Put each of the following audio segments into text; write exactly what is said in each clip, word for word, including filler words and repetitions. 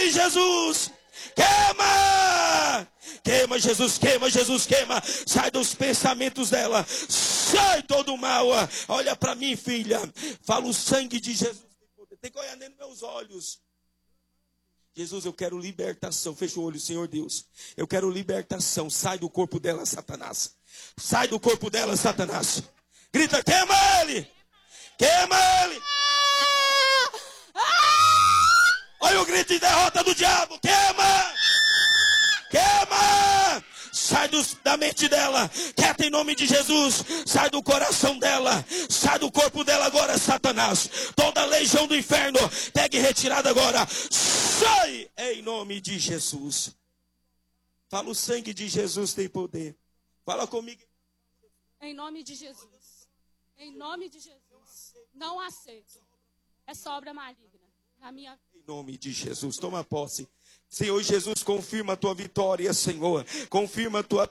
de Jesus. Queima! Queima, Jesus, queima, Jesus, queima. Sai dos pensamentos dela. Sai todo o mal. Olha para mim, filha. Fala o sangue de Jesus. Tem que olhar dentro dos meus olhos. Jesus, eu quero libertação. Fecha o olho, Senhor Deus. Eu quero libertação. Sai do corpo dela, Satanás. Sai do corpo dela, Satanás. Grita, queima ele. Queima ele. Olha o grito de derrota do diabo. Queima. Queima. Sai dos, da mente dela. Quieta em nome de Jesus. Sai do coração dela. Sai do corpo dela agora, Satanás. Toda a legião do inferno. Pegue retirada agora. Sai em nome de Jesus. Fala, o sangue de Jesus tem poder. Fala comigo. Em nome de Jesus. Em nome de Jesus. Não aceito. Essa obra maligna. Na minha... Em nome de Jesus. Toma posse. Senhor Jesus, confirma a tua vitória, Senhor. Confirma a tua...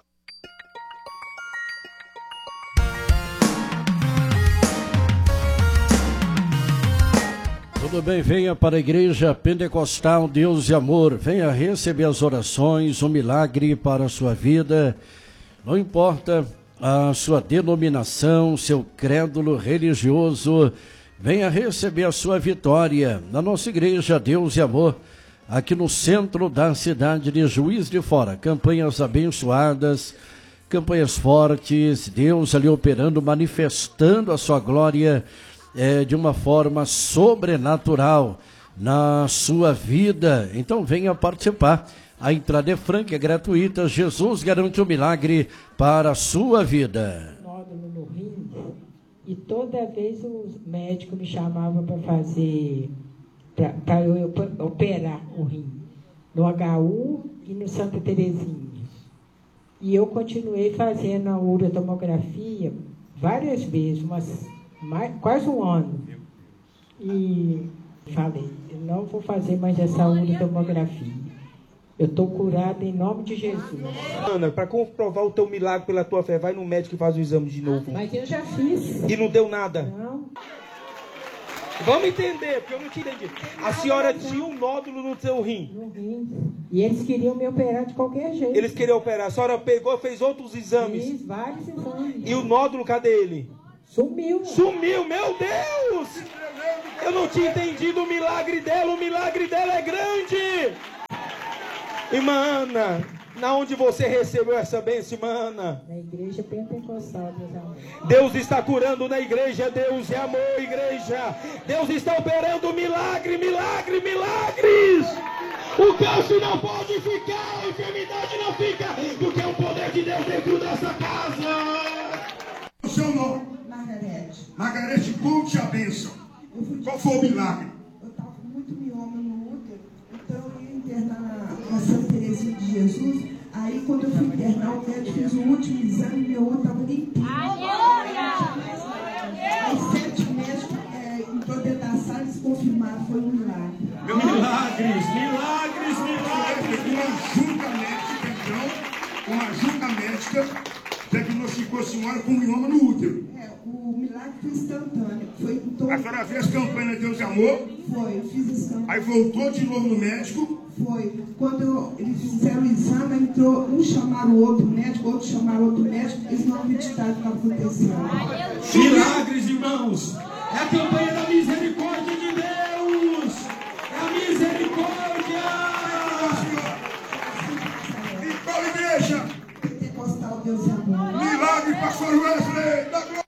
Tudo bem, venha para a Igreja Pentecostal Deus e Amor. Venha receber as orações, um milagre para a sua vida. Não importa a sua denominação, seu crédulo religioso. Venha receber a sua vitória na nossa Igreja Deus e Amor. Aqui no centro da cidade de Juiz de Fora. Campanhas abençoadas, campanhas fortes, Deus ali operando, manifestando a sua glória é, de uma forma sobrenatural na sua vida. Então venha participar. A entrada é franca, é gratuita. Jesus garante um milagre para a sua vida. Nódulo no rim, e toda vez o médico me chamava para fazer... para eu operar o rim, no H U e no Santa Terezinha. E eu continuei fazendo a urotomografia várias vezes, umas, mais, quase um ano. E falei, eu não vou fazer mais essa urotomografia. Eu estou curada em nome de Jesus. Ana, para comprovar o teu milagre pela tua fé, vai no médico e faz o exame de novo. Mas eu já fiz. E não deu nada? Não. Vamos entender, porque eu não te entendi. A senhora tinha um nódulo no seu rim. No rim. E eles queriam me operar de qualquer jeito. Eles queriam operar. A senhora pegou, fez outros exames. Fiz vários exames. E o nódulo, cadê ele? Sumiu. Sumiu, meu Deus! Eu não tinha entendido o milagre dela. O milagre dela é grande. Irmã Ana, na onde você recebeu essa bênção, irmã Ana? Na Igreja Pentecostal, Deus é amor. Deus está curando na igreja, Deus é amor, igreja. Deus está operando milagre, milagre, milagres. O câncer não pode ficar, a enfermidade não fica, porque é o poder de Deus dentro dessa casa. O seu nome? Margarete. Margarete, conte a bênção. Qual foi o milagre? Eu estava com muito mioma no útero, então eu ia internar na Santa Terezinha de Jesus. Aí quando eu fui internar, o médico fez o último exame e meu útero estava limpinho. Aí sete médicos é, em toda a sala, eles confirmaram, foi um milagre. Milagres, milagres, milagres. Uma junta médica, então, uma junta médica diagnosticou a senhora com mioma no útero. É, o milagre foi instantâneo. Foi em todo... A senhora fez campanha de Deus e Amor? Foi, eu fiz esse campanha. Aí voltou de novo no médico? Foi. Quando eu, eles fizeram o exame, entrou, um chamaram o outro médico, outro chamaram outro médico, eles não acreditaram no que estava acontecendo. Milagres, irmãos. É a campanha da misericórdia de Deus. É a misericórdia. E qual igreja? Pentecostal, Deus é amor. Milagre, pastor Wesley. Da glória.